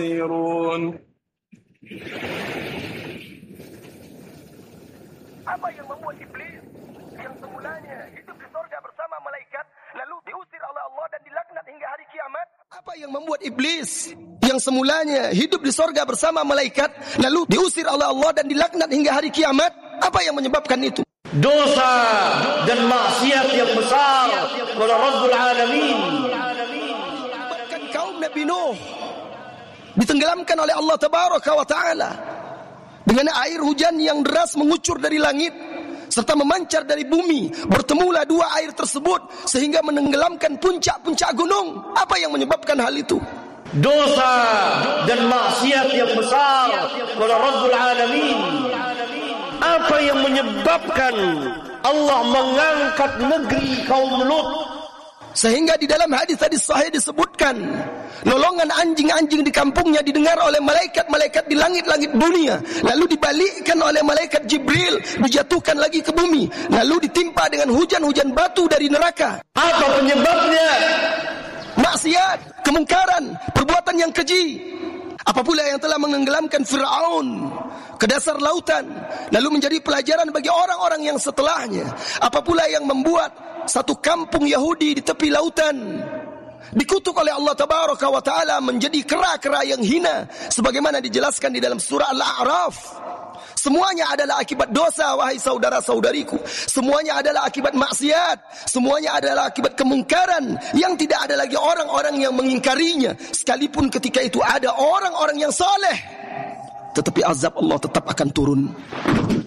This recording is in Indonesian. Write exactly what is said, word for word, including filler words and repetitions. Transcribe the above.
Apa yang membuat iblis yang semulanya hidup di surga bersama malaikat lalu diusir oleh Allah dan dilaknat hingga hari kiamat? Apa yang membuat iblis yang semulanya hidup di surga bersama malaikat lalu diusir oleh Allah dan dilaknat hingga hari kiamat? Apa yang menyebabkan itu? Dosa dan maksiat yang besar kepada Rabbul Alamin. Bahkan kaum Nabi Nuh ditenggelamkan oleh Allah Tabaraka wa Ta'ala dengan air hujan yang deras mengucur dari langit serta memancar dari bumi. Bertemulah dua air tersebut sehingga menenggelamkan puncak-puncak gunung. Apa yang menyebabkan hal itu? Dosa dan maksiat yang besar kepada Rabbul Alamin. Apa yang menyebabkan Allah mengangkat negeri kaum Lut? Sehingga di dalam hadis-hadis sahih disebutkan lolongan anjing-anjing di kampungnya didengar oleh malaikat-malaikat di langit-langit dunia, lalu dibalikkan oleh malaikat Jibril, dijatuhkan lagi ke bumi, lalu ditimpa dengan hujan-hujan batu dari neraka. Apa penyebabnya? Maksiat, kemungkaran, perbuatan yang keji. Apabila yang telah menenggelamkan Fir'aun ke dasar lautan, lalu menjadi pelajaran bagi orang-orang yang setelahnya. Apabila yang membuat satu kampung Yahudi di tepi lautan dikutuk oleh Allah Tabaraka wa Ta'ala menjadi kera-kera yang hina, sebagaimana dijelaskan di dalam surah Al-A'raf. Semuanya adalah akibat dosa, wahai saudara-saudariku. Semuanya adalah akibat maksiat. Semuanya adalah akibat kemungkaran yang tidak ada lagi orang-orang yang mengingkarinya. Sekalipun ketika itu ada orang-orang yang saleh, tetapi azab Allah tetap akan turun.